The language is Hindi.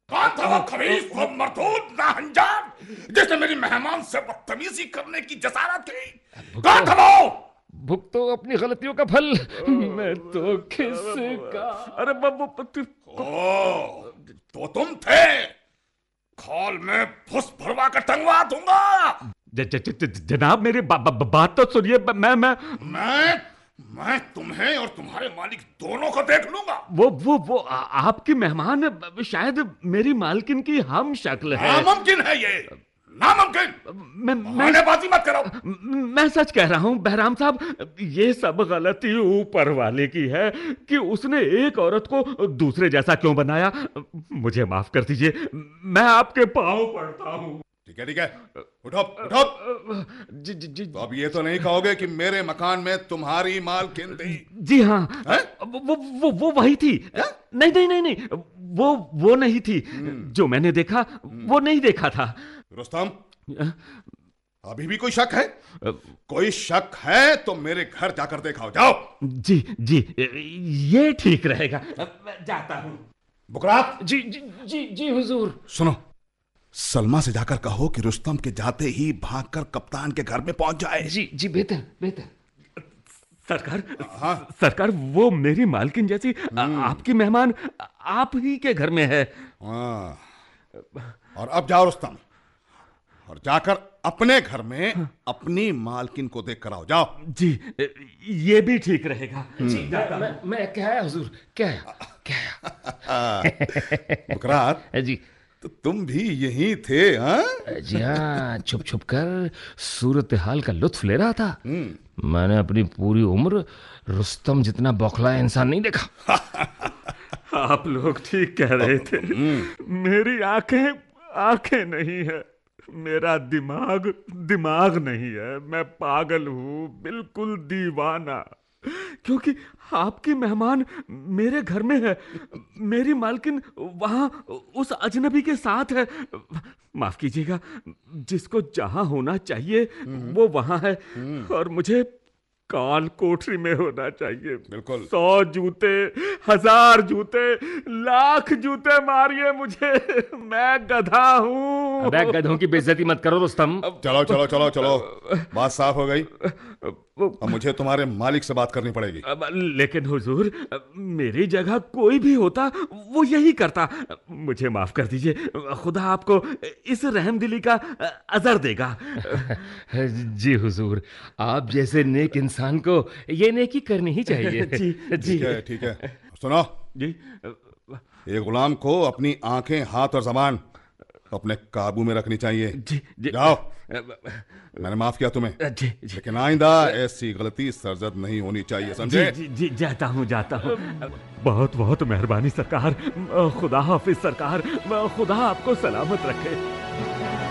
कौन था वो खबीस, वो मरदूद नाहंजाम जिसने मेरी मेहमान से बदतमीजी करने की जसारत की? कौन था वो? भुगतो अपनी गलतियों का फल। मैं तो किसका। अरे ओ, तो तुम थे। खोल में फुस भरवा कर टंगवा दूंगा। जनाब मेरी बात तो सुनिए। मैं तुम्हें और तुम्हारे मालिक दोनों को देख लूंगा। वो आपकी मेहमान शायद मेरी मालकिन की हम शक्ल है। नामुमकिन है ये, नामुमकिन। बहानेबाजी मत करो। मैं सच कह रहा हूं बहराम साहब, ये सब गलती ऊपर वाले की है कि उसने एक औरत को दूसरे जैसा क्यों बनाया। मुझे माफ कर दीजिए, मैं आपके पांव पड़ता हूं। ठीक है ठीक है, उठो उठो। जी। तो अब ये तो नहीं कहोगे कि मेरे मकान में तुम्हारी मालकिन थी? जी हाँ, वो वही थी। नहीं, वो नहीं थी। जो मैंने देखा वो नहीं देखा था। रुस्तम, अभी भी कोई शक है? कोई शक है तो मेरे घर जाकर देखाओ, जाओ। जी, ये ठीक रहेगा। जाता हूं। बुकरात। जी हुजूर। सुनो, सलमा से जाकर कहो कि रुस्तम के जाते ही भागकर कप्तान के घर में पहुंच जाए। जी बेहतर। सरकार, हाँ सरकार, वो मेरी मालकिन जैसी आपकी मेहमान आप ही के घर में है। हाँ। और अब जाओ रुस्तम, और जाकर अपने घर में अपनी मालकिन को देख कर आओ, जाओ। जी, ये भी ठीक रहेगा। जी, मैं क्या है हुजूर, क्या बुकरात जी। तो तुम भी यही थे? हाँ जी हाँ, छुप कर सूरत हाल का लुत्फ ले रहा था। मैंने अपनी पूरी उम्र रुस्तम जितना बौखला इंसान नहीं देखा। आप लोग ठीक कह रहे थे। मेरी आंखें नहीं है, मेरा दिमाग नहीं है। मैं पागल हूँ, बिल्कुल दीवाना। क्योंकि आपकी मेहमान मेरे घर में है, मेरी मालकिन वहां उस अजनबी के साथ है। माफ कीजिएगा, जिसको जहां होना चाहिए वो वहां है, और मुझे काल कोठरी में होना चाहिए। बिल्कुल। 100 जूते, 1000 जूते, लाख जूते मारिए मुझे, मैं गधा हूँ। अबे गधों की बेइज्जती मत करो रुस्तम। चलो, बात साफ हो गई। अब मुझे तुम्हारे मालिक से बात करनी पड़ेगी। लेकिन हुजूर, मेरी जगह कोई भी होता वो यही करता। मुझे माफ कर दीजिए, खुदा आपको इस रहमदिली का अजर देगा। जी हुजूर, आप जैसे नेक इंसान को ये नेकी करनी ही चाहिए। जी ठीक है। सुनो जी, ये गुलाम को अपनी आंखें, हाथ और जबान अपने काबू में रखनी चाहिए। जी। जाओ, मैंने माफ किया तुम्हें, जी। लेकिन आइंदा ऐसी गलती सरजद नहीं होनी चाहिए, समझे? जी, जाता हूँ। बहुत मेहरबानी सरकार। खुदा हाफिज सरकार, खुदा आपको सलामत रखे।